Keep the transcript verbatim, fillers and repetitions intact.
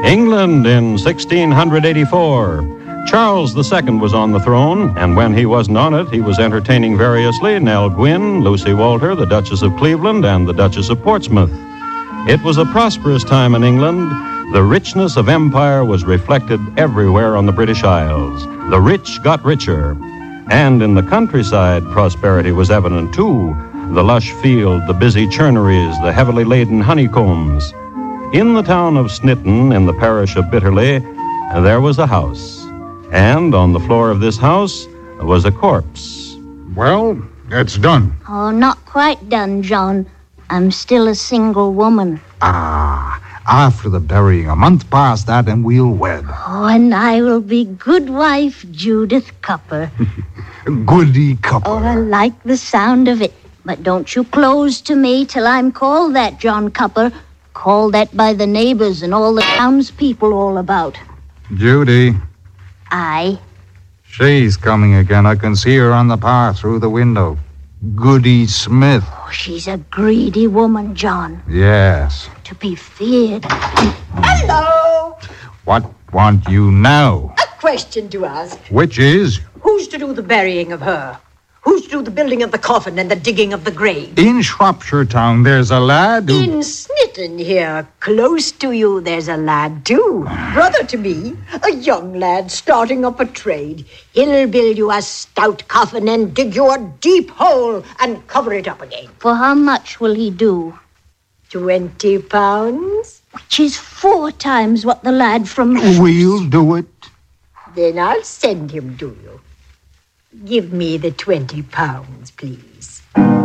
England in sixteen eighty-four. Charles the Second was on the throne, and when he wasn't on it, he was entertaining variously Nell Gwynn, Lucy Walter, the Duchess of Cleveland, and the Duchess of Portsmouth. It was a prosperous time in England. The richness of empire was reflected everywhere on the British Isles. The rich got richer. And in the countryside, prosperity was evident, too. The lush field, the busy churneries, the heavily laden honeycombs. In the town of Snitton, in the parish of Bitterley, there was a house. And on the floor of this house was a corpse. Well, it's done. Oh, not quite done, John. I'm still a single woman. Ah, after the burying, a month past that, and we'll wed. Oh, and I will be good wife Judith Cupper. Goody Cupper. Oh, I like the sound of it. But don't you close to me till I'm called that, John Cupper. Called that by the neighbors and all the townspeople all about. Judy. Aye. She's coming again. I can see her on the path through the window. Goody Smith. Oh, she's a greedy woman, John. Yes. To be feared. Hello! What want you now? A question to ask. Which is? Who's to do the burying of her? Who's to do the building of the coffin and the digging of the grave? In Shropshire Town, there's a lad who... In Snitton here, close to you, there's a lad, too. Brother to me, a young lad starting up a trade. He'll build you a stout coffin and dig you a deep hole and cover it up again. For how much will he do? Twenty pounds? Which is four times what the lad from... We'll do it. Then I'll send him to you. Give me the twenty pounds, please.